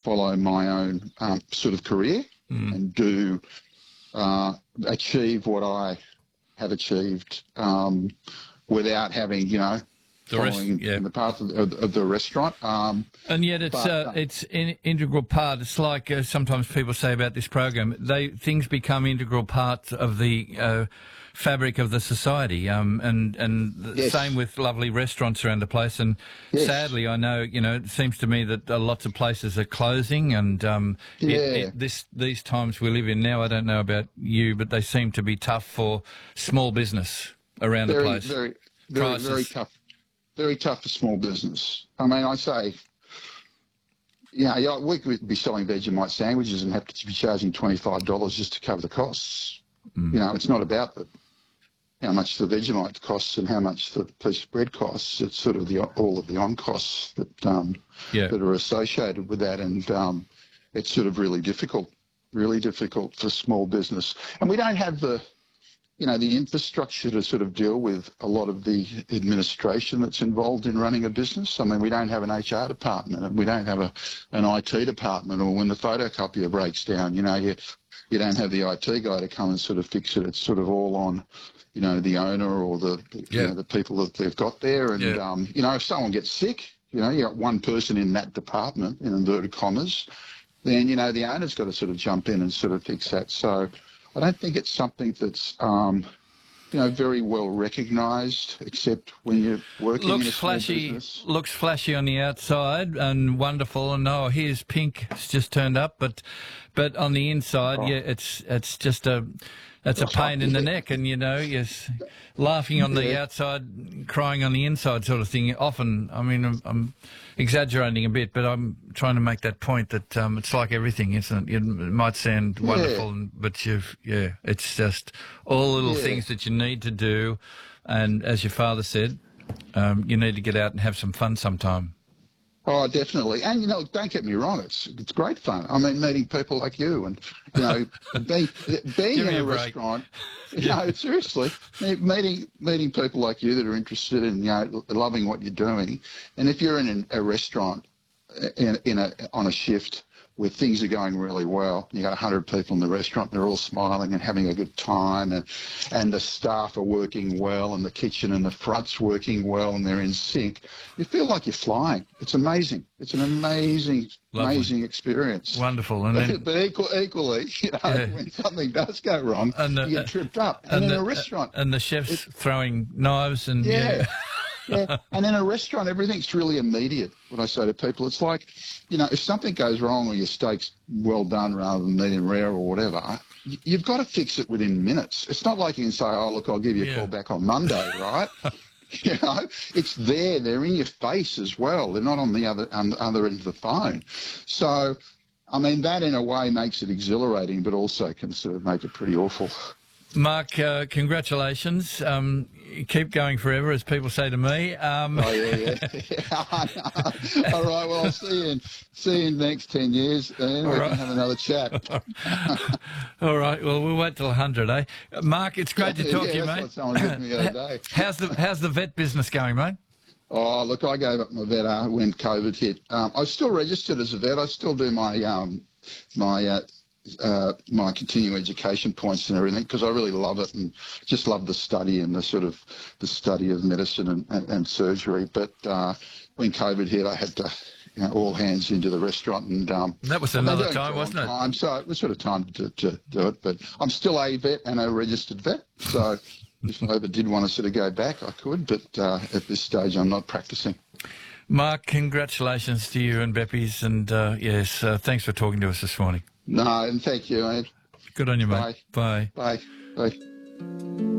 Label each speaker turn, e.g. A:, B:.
A: follow my own sort of career and do achieve what I have achieved without having, following in the path of the restaurant.
B: And yet it's an integral part. It's like sometimes people say about this program, things become integral parts of the fabric of the society, and
A: Yes.
B: same with lovely restaurants around the place. And
A: Yes.
B: sadly, I know, it seems to me that lots of places are closing, and these times we live in now, I don't know about you, but they seem to be tough for small business around the place.
A: Very tough. Very tough for small business. I mean, I say, we could be selling Vegemite sandwiches and have to be charging $25 just to cover the costs. It's not about how much the Vegemite costs and how much the piece of bread costs. It's sort of all of the on costs that are associated with that, and it's sort of really difficult for small business. And we don't have the infrastructure to sort of deal with a lot of the administration that's involved in running a business. I mean, we don't have an HR department, and we don't have an IT department, or when the photocopier breaks down, you don't have the IT guy to come and sort of fix it. It's sort of all on, the owner or the people that they've got there. And, if someone gets sick, you got one person in that department, in inverted commas, then, the owner's got to sort of jump in and sort of fix that. So I don't think it's something that's, very well recognised, except when you're working in a small business.
B: Looks flashy on the outside and wonderful, and here's pink. It's just turned up, but on the inside, it's just a pain in the neck, and you're laughing on the outside, crying on the inside, sort of thing. Often, I mean, I'm exaggerating a bit, but I'm trying to make that point that it's like everything, isn't it? It might sound wonderful, but it's just all little things that you need to do, and as your father said, you need to get out and have some fun sometime.
A: Oh, definitely. And, don't get me wrong, it's great fun. I mean, meeting people like you and, being in a restaurant, seriously, meeting people like you that are interested in, loving what you're doing. And if you're in a restaurant on a shift where things are going really well, you got 100 people in the restaurant, they're all smiling and having a good time, and the staff are working well, and the kitchen and the front's working well, and they're in sync, you feel like you're flying. It's amazing. It's an amazing experience.
B: Wonderful.
A: But equally, when something does go wrong, you get tripped up. And in a restaurant,
B: and the chef's throwing knives and
A: and in a restaurant, everything's really immediate. What I say to people, it's like, if something goes wrong or your steak's well done rather than medium rare or whatever, you've got to fix it within minutes. It's not like you can say, oh, look, I'll give you a call back on Monday, right? It's there. They're in your face as well. They're not on the other end of the phone. So, I mean, that in a way makes it exhilarating, but also can sort of make it pretty awful.
B: Mark, congratulations. Keep going forever, as people say to me.
A: All right, well, I'll see you in the next 10 years, and we can have another chat.
B: All right, well, we'll wait till 100, eh? Mark, it's great to talk to you, mate.
A: That's what someone said to me the other day.
B: How's the vet business going, mate?
A: Oh, look, I gave up my vet when COVID hit. I was still registered as a vet. I still do my my continuing education points and everything, because I really love it and just love the study and the study of medicine and surgery. But when COVID hit, I had to, all hands into the restaurant, and
B: that was another time, wasn't it?
A: So it was sort of time to do it. But I'm still a vet and a registered vet, so if I ever did want to sort of go back, I could. But at this stage, I'm not practicing.
B: Mark, congratulations to you and Beppy's, and thanks for talking to us this morning.
A: No, and thank you, mate.
B: Good on you, mate.
A: Bye.
B: Bye.
A: Bye. Bye.